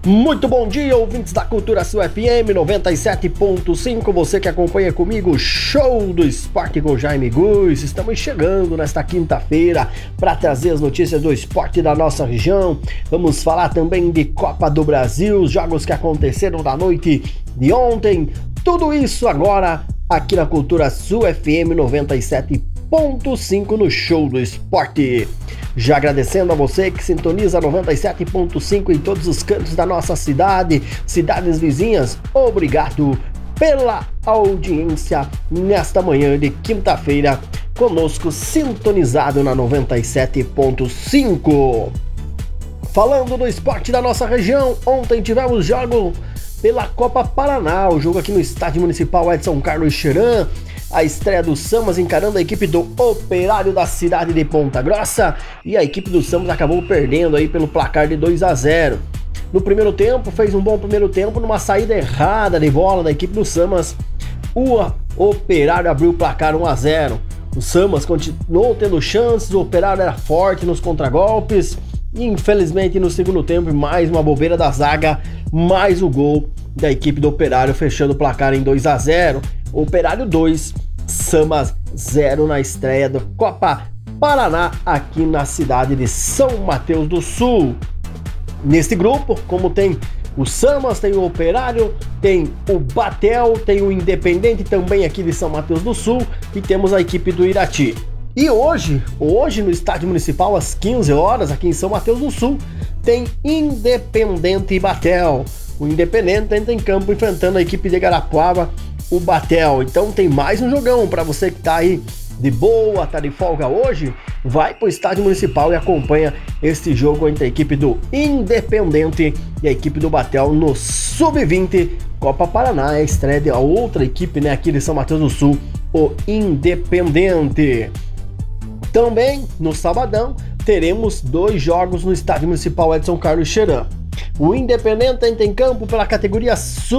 Muito bom dia, ouvintes da Cultura Sul FM 97.5, você que acompanha comigo o Show do Esporte com Jaime Guiz. Estamos chegando nesta quinta-feira para trazer as notícias do esporte da nossa região. Vamos falar também de Copa do Brasil, os jogos que aconteceram na noite de ontem. Tudo isso agora aqui na Cultura Sul FM 97.5 no Show do Esporte. Já agradecendo a você que sintoniza 97.5 em todos os cantos da nossa cidade, cidades vizinhas, obrigado pela audiência nesta manhã de quinta-feira, conosco sintonizado na 97.5. Falando do esporte da nossa região, ontem tivemos jogo pela Copa Paraná, o jogo aqui no Estádio Municipal Edson Carlos Scheran, a estreia do Samas encarando a equipe do Operário da cidade de Ponta Grossa, e a equipe do Samas acabou perdendo aí pelo placar de 2-0. No primeiro tempo, fez um bom primeiro tempo numa saída errada de bola da equipe do Samas. O Operário abriu o placar 1-0. O Samas continuou tendo chances, o Operário era forte nos contragolpes, e infelizmente no segundo tempo, mais uma bobeira da zaga, mais o gol da equipe do Operário, fechando o placar em 2-0. Operário 2, Samas 0 na estreia da Copa Paraná aqui na cidade de São Mateus do Sul. Neste grupo, como tem o Samas, tem o Operário, tem o Batel, tem o Independente também aqui de São Mateus do Sul, e temos a equipe do Irati. E hoje no Estádio Municipal às 15 horas, aqui em São Mateus do Sul, tem Independente e Batel. O Independente entra em campo enfrentando a equipe de Garapuava, o Batel. Então tem mais um jogão para você que tá aí de boa, tá de folga hoje, vai pro Estádio Municipal e acompanha este jogo entre a equipe do Independente e a equipe do Batel no Sub-20 Copa Paraná, a estreia de outra equipe, né, aqui de São Mateus do Sul, o Independente. Também no sabadão teremos dois jogos no Estádio Municipal Edson Carlos Scheran. O Independente entra em campo pela categoria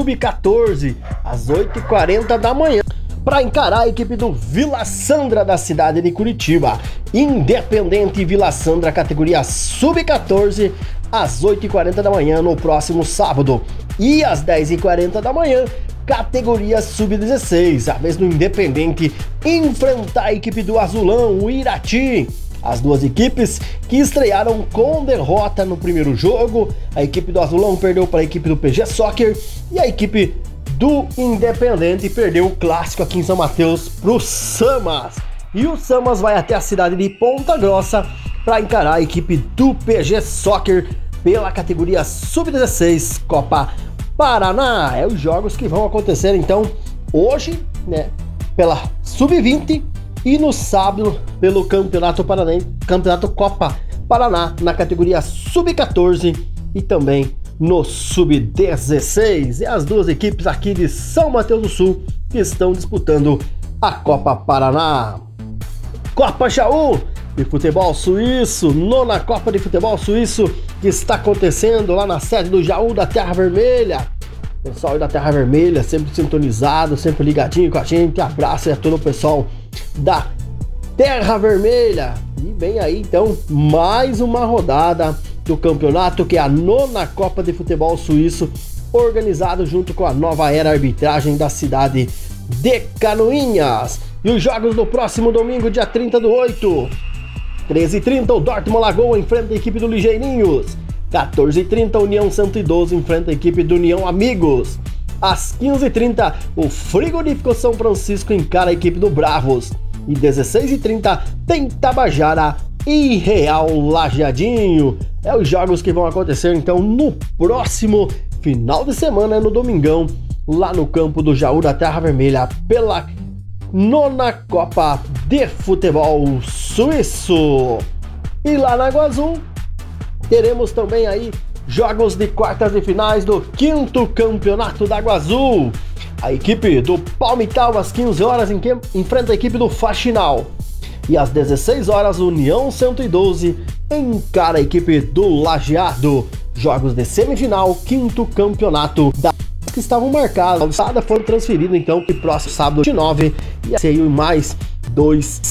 Sub-14, às 8h40 da manhã, para encarar a equipe do Vila Sandra da cidade de Curitiba. Independente e Vila Sandra, categoria Sub-14, às 8h40 da manhã no próximo sábado. E às 10h40 da manhã, categoria Sub-16, a vez do Independente enfrentar a equipe do Azulão, o Irati. As duas equipes que estrearam com derrota no primeiro jogo. A equipe do Azulão perdeu para a equipe do PG Soccer e a equipe do Independente perdeu o clássico aqui em São Mateus para o Samas. E o Samas vai até a cidade de Ponta Grossa para encarar a equipe do PG Soccer pela categoria Sub-16 Copa Paraná. É os jogos que vão acontecer então hoje, né, pela Sub-20 e no sábado pelo Campeonato Paranaense, Campeonato Copa Paraná na categoria Sub-14 e também no Sub-16. É as duas equipes aqui de São Mateus do Sul que estão disputando a Copa Paraná. Copa Jaú de futebol suíço, nona Copa de futebol suíço que está acontecendo lá na sede do Jaú da Terra Vermelha. Pessoal aí da Terra Vermelha, sempre sintonizado, sempre ligadinho com a gente. Abraço aí a todo o pessoal da Terra Vermelha. E vem aí então mais uma rodada do campeonato, que é a nona Copa de Futebol Suíço, organizado junto com a Nova Era Arbitragem da cidade de Canoinhas. E os jogos do próximo domingo, dia 30/8, 13h30, o Dortmund Lagoa enfrenta a equipe do Ligeirinhos. 14h30, União 112 enfrenta a equipe do União Amigos. Às 15h30, o Frigorífico São Francisco encara a equipe do Bravos. E 16h30, tem Tabajara e Real Lajeadinho. É os jogos que vão acontecer então no próximo final de semana, no domingão, lá no campo do Jaú da Terra Vermelha, pela nona Copa de Futebol Suíço. E lá na Água Azul teremos também aí jogos de quartas de finais do 5º Campeonato da Água Azul. A equipe do Palmital às 15 horas enfrenta a equipe do Faxinal. E às 16 horas, União 112 encara a equipe do Lajeado. Jogos de semifinal, 5º Campeonato da que estavam marcados. A foram transferidos então para o próximo sábado de 9 e aí mais 2